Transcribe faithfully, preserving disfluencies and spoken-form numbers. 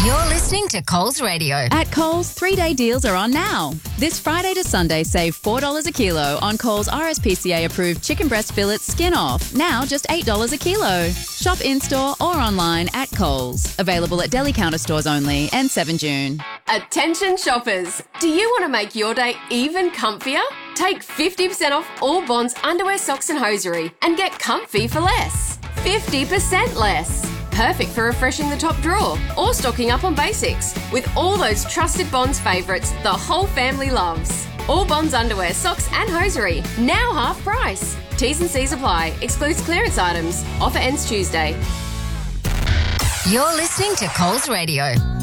You're listening to Coles Radio. At Coles, three-day deals are on now. This Friday to Sunday, save four dollars a kilo on Coles R S P C A-approved chicken breast fillets skin off. Now just eight dollars a kilo. Shop in-store or online at Coles. Available at deli counter stores only and seven June. Attention shoppers, do you want to make your day even comfier? Take fifty percent off all Bonds underwear, socks and hosiery and get comfy for less. fifty percent less. Perfect for refreshing the top drawer or stocking up on basics with all those trusted Bonds favourites the whole family loves. All Bonds underwear, socks and hosiery, now half price. T's and C's apply. Excludes clearance items. Offer ends Tuesday. You're listening to Coles Radio.